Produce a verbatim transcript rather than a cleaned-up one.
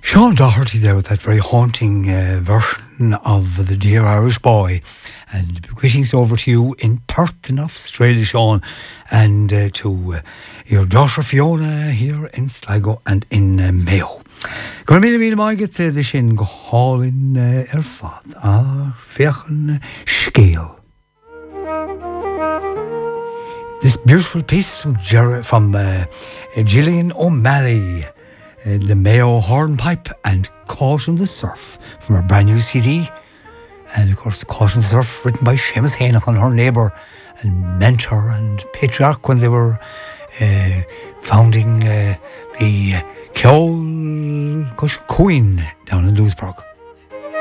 Sean Doherty there with that very haunting uh, version of The Dear Irish Boy. And greetings over to you in Perth in Australia, Sean, and uh, to uh, your daughter Fiona here in Sligo and in uh, Mayo. Gonna míle míle maigad the sin go hálinn uh, ar fad a fechan scéal. This beautiful piece from, Jer- from uh, Gillian O'Malley, uh, the Mayo Hornpipe and Caught in the Surf from her brand new C D. And of course, Caught in the Surf, written by Seamus Hainachan, her neighbour and mentor and patriarch when they were uh, founding uh, the Ceol Queen down in Lewisburg.